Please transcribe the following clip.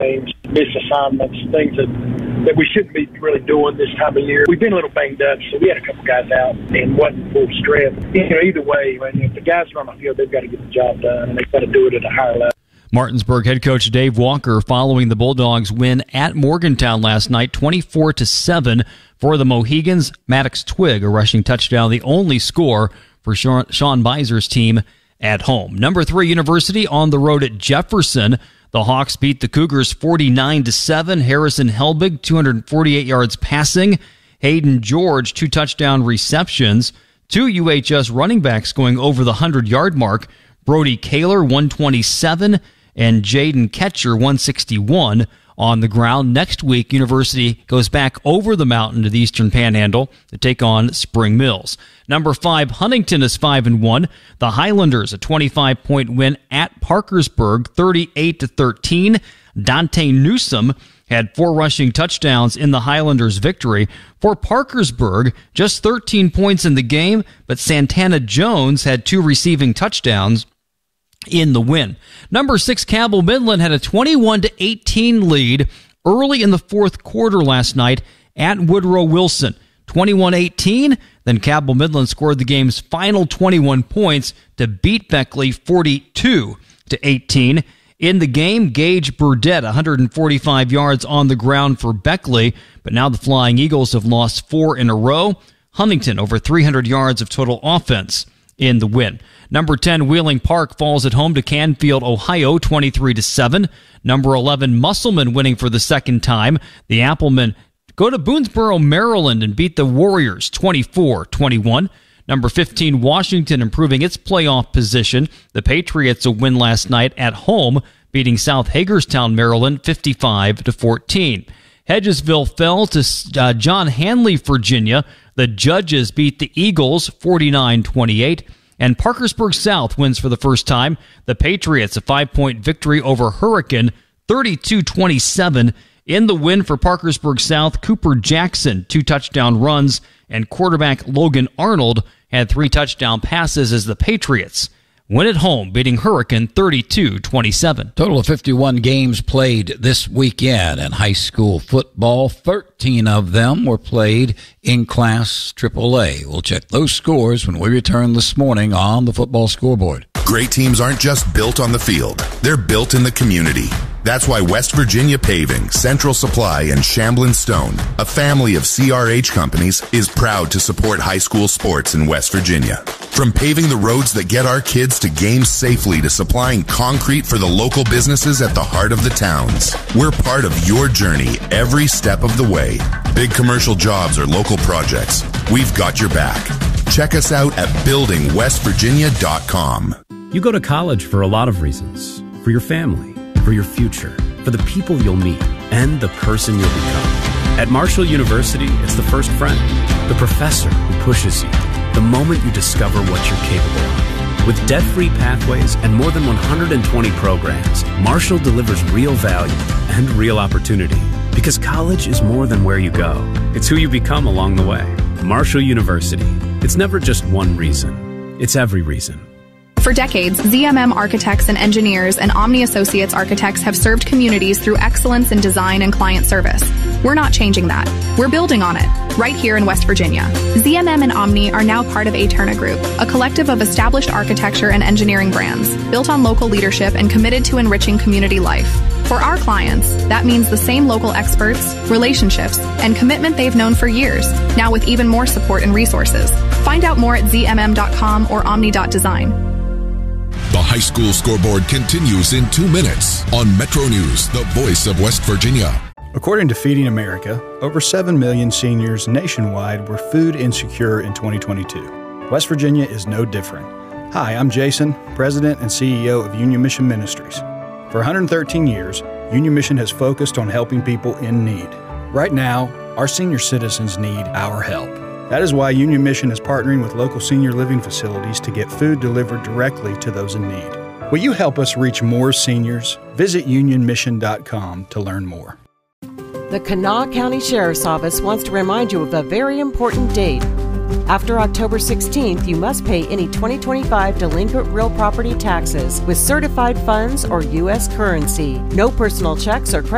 games, missed assignments, things that we shouldn't be really doing this time of year. We've been a little banged up, so we had a couple guys out and wasn't full strength. Either way, if the guys are on the field, they've got to get the job done, and they've got to do it at a higher level. Martinsburg head coach Dave Walker following the Bulldogs win at Morgantown last night, 24-7 for the Mohegans. Maddox Twig, a rushing touchdown, the only score for Sean Beiser's team at home. Number 3 University on the road at Jefferson. The Hawks beat the Cougars 49-7. Harrison Helbig, 248 yards passing. Hayden George, 2 touchdown receptions. 2 UHS running backs going over the 100-yard mark. Brody Kaler, 127, and Jaden Ketcher, 161 on the ground. Next week, University goes back over the mountain to the Eastern Panhandle to take on Spring Mills. Number 5, Huntington is 5-1. The Highlanders, a 25-point win at Parkersburg, 38-13. Dante Newsome had 4 rushing touchdowns in the Highlanders' victory. For Parkersburg, just 13 points in the game, but Santana Jones had 2 receiving touchdowns in the win. Number 6, Cabell Midland had a 21-18 lead early in the fourth quarter last night at Woodrow Wilson. 21-18, then Cabell Midland scored the game's final 21 points to beat Beckley 42-18. In the game, Gage Burdett, 145 yards on the ground for Beckley, but now the Flying Eagles have lost 4 in a row. Huntington, over 300 yards of total offense in the win. Number 10, Wheeling Park falls at home to Canfield, Ohio, 23-7. Number 11, Musselman winning for the second time. The Applemen go to Boonesboro, Maryland, and beat the Warriors 24-21. Number 15, Washington improving its playoff position. The Patriots a win last night at home, beating South Hagerstown, Maryland, 55-14. Hedgesville fell to John Hanley, Virginia. The Judges beat the Eagles 49-28. And Parkersburg South wins for the first time. The Patriots, a 5-point victory over Hurricane, 32-27. In the win for Parkersburg South, Cooper Jackson, 2 touchdown runs, and quarterback Logan Arnold had 3 touchdown passes as the Patriots win at home, beating Hurricane 32-27. Total of 51 games played this weekend in high school football. 13 of them were played in Class AAA. We'll check those scores when we return this morning on the Football Scoreboard. Great teams aren't just built on the field. They're built in the community. That's why West Virginia Paving, Central Supply, and Shamblin Stone, a family of CRH companies, is proud to support high school sports in West Virginia. From paving the roads that get our kids to games safely to supplying concrete for the local businesses at the heart of the towns, we're part of your journey every step of the way. Big commercial jobs or local projects, we've got your back. Check us out at buildingwestvirginia.com. You go to college for a lot of reasons. For your family, for your future, for the people you'll meet, and the person you'll become. At Marshall University, it's the first friend, the professor who pushes you, the moment you discover what you're capable of. With debt-free pathways and more than 120 programs, Marshall delivers real value and real opportunity. Because college is more than where you go. It's who you become along the way. Marshall University. It's never just one reason. It's every reason. For decades, ZMM Architects and Engineers and Omni Associates Architects have served communities through excellence in design and client service. We're not changing that. We're building on it, right here in West Virginia. ZMM and Omni are now part of Aeterna Group, a collective of established architecture and engineering brands, built on local leadership and committed to enriching community life. For our clients, that means the same local experts, relationships, and commitment they've known for years, now with even more support and resources. Find out more at zmm.com or omni.design. The High School Scoreboard continues in 2 minutes on Metro News, the voice of West Virginia. According to Feeding America, over 7 million seniors nationwide were food insecure in 2022. West Virginia is no different. Hi, I'm Jason, President and CEO of Union Mission Ministries. For 113 years, Union Mission has focused on helping people in need. Right now, our senior citizens need our help. That is why Union Mission is partnering with local senior living facilities to get food delivered directly to those in need. Will you help us reach more seniors? Visit unionmission.com to learn more. The Kanawha County Sheriff's Office wants to remind you of a very important date. After October 16th, you must pay any 2025 delinquent real property taxes with certified funds or U.S. currency. No personal checks or credit